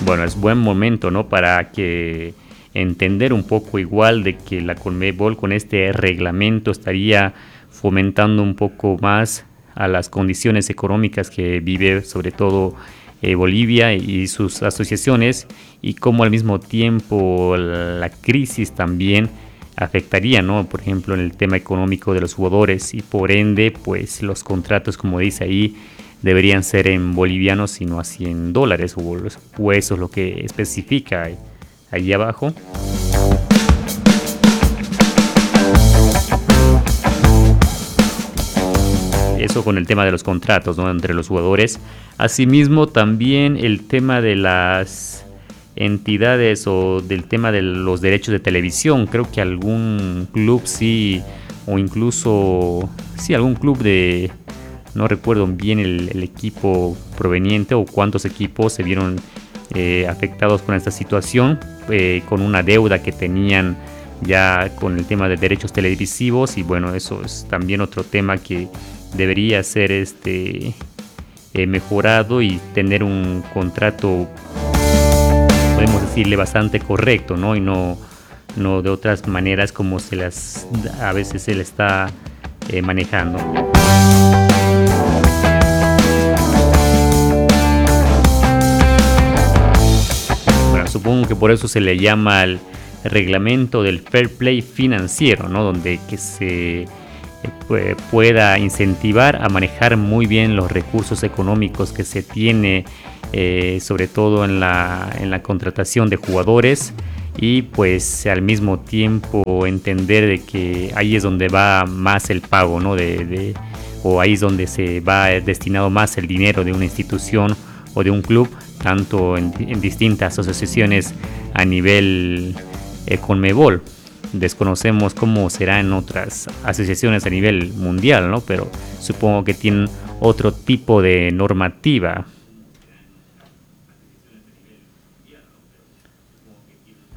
Bueno, es buen momento, ¿no? Para que entender un poco igual de que la Conmebol con este reglamento estaría fomentando un poco más a las condiciones económicas que vive sobre todo Bolivia y sus asociaciones, y cómo al mismo tiempo la crisis también afectaría, ¿no? Por ejemplo, en el tema económico de los jugadores, y por ende, pues los contratos, como dice ahí, deberían ser en bolivianos y no así en dólares, o eso es lo que especifica ahí abajo. Eso con el tema de los contratos, ¿no? Entre los jugadores. Asimismo, también el tema de las entidades o del tema de los derechos de televisión. Creo que algún club sí, o incluso sí, algún club de, no recuerdo bien el equipo proveniente o cuántos equipos se vieron afectados con esta situación, con una deuda que tenían ya con el tema de derechos televisivos. Y bueno, eso es también otro tema que debería ser mejorado y tener un contrato, podemos decirle, bastante correcto, ¿no? Y no de otras maneras como a veces se le está manejando. Bueno, supongo que por eso se le llama el reglamento del fair play financiero, ¿no? Donde que se pueda incentivar a manejar muy bien los recursos económicos que se tiene, sobre todo en la contratación de jugadores, y pues al mismo tiempo entender de que ahí es donde va más el pago, ¿no? O ahí es donde se va destinado más el dinero de una institución o de un club, tanto en distintas asociaciones a nivel Conmebol. Desconocemos cómo será en otras asociaciones a nivel mundial, ¿no? Pero supongo que tienen otro tipo de normativa